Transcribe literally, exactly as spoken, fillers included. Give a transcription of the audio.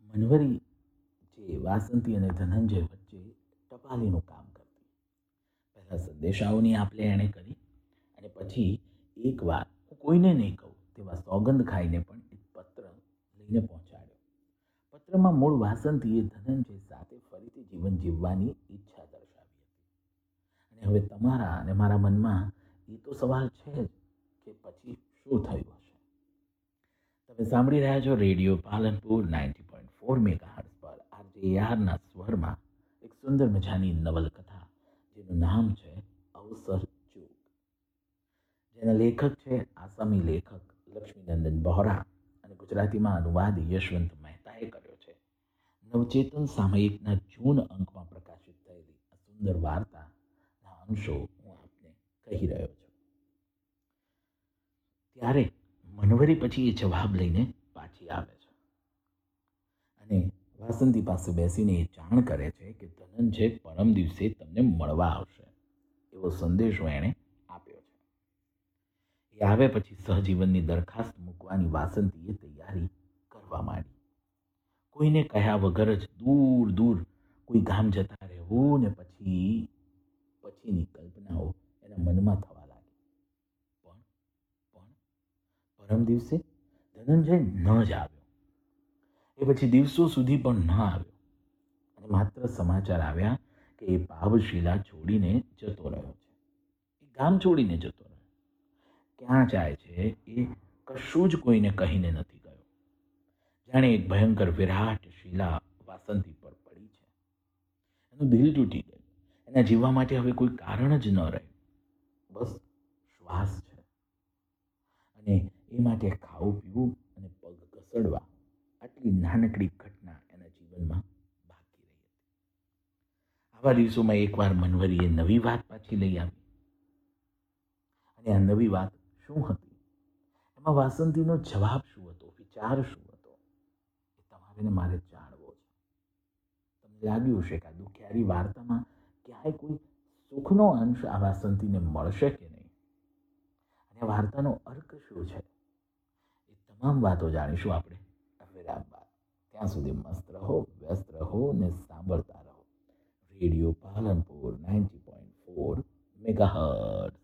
મનવરી જે વાસંતી અને ધનંજય વચ્ચે ટપાલીનું કામ કરતી. પહેલાં સંદેશાઓની આપલે એણે કરી અને પછી એકવાર હું કોઈને નહીં કહું તેવા સોગંદ ખાઈને પણ એક પત્ર લઈને પહોંચાડ્યો. પત્રમાં મૂળ વાસંતીએ ધનંજય સાથે ફરીથી જીવન જીવવાની ઈચ્છા દર્શાવી હતી. અને હવે તમારા અને મારા મનમાં એ તો સવાલ છે જ કે પછી શું થયું હશે. તમે સાંભળી રહ્યા છો radio Palanpur ninety point four megahertz પર આરજે યારના સ્વરમાં એક સુંદર મજાની નવલકથા જેનું નામ છે અવસર ચૂક, જેના લેખક છે આસામી લેખક લક્ષ્મીનંદન બહોરા અને ગુજરાતીમાં અનુવાદ યશવંત મહેતાએ કર્યો છે. નવચેતન સામયિકના જૂન અંકમાં પ્રકાશિત થયેલી આ સુંદર વાર્તાના અંશો હું આપને કહી રહ્યો છું. ત્યારે મનવરી પછી એ જવાબ લઈને પાછી આવે છે અને વાસંતી પાસે બેસીને એ જાણ કરે છે કે ધનંજય પરમ દિવસે તમને મળવા આવશે એવો સંદેશો એણે આપ્યો છે. એ આવે પછી સહજીવનની દરખાસ્ત મૂકવાની વાસંતીએ તૈયારી કરવા માંડી. કોઈને કહ્યા વગર જ દૂર દૂર કોઈ ગામ જતા રહેવું ને પછી પછીની કલ્પનાઓ એના મનમાં થવા લાગી. પણ પણ પરમ દિવસે ધનંજય ન જ આવ્યો. એ પછી દિવસો સુધી પણ ન આવ્યો અને માત્ર સમાચાર આવ્યા કે એ પાવશિલા છોડીને જતો રહ્યો છે. એ ગામ છોડીને જતો રહ્યો. ક્યાં જાય છે એ કશું જ કોઈને કહીને નથી ગયો. જાણે એક ભયંકર વિરાટ શિલા વાસંતી પર પડી છે. એનું દિલ તૂટી ગયું. એના જીવવા માટે હવે કોઈ કારણ જ ન રહ્યું. બસ શ્વાસ છે અને એ માટે ખાવું પીવું અને પગ ઘસડવા આટલી નાનકડી ઘટના એના જીવનમાં બાકી રહી હતી. આવા દિવસોમાં એકવાર મનવરીએ નવી વાત પાછી લઈ આવી. અને આ નવી વાત શું હતી, એમાં વાસંતીનો જવાબ શું હતો, વિચાર શું હતો, એ તમારે ને મારે જાણવો છે. તમને લાગ્યું હશે કે આ દુખિયારી વાર્તામાં ક્યાંય કોઈ સુખનો અંશ આ વાસંતીને મળશે કે નહીં, અને વાર્તાનો અર્ક શું છે, એ તમામ વાતો જાણીશું આપણે વિરામ બાદ. ત્યાં સુધી મસ્ત રહો, વ્યસ્ત રહો ને સાંભળતા રહો radio Palanpur ninety point four megahertz.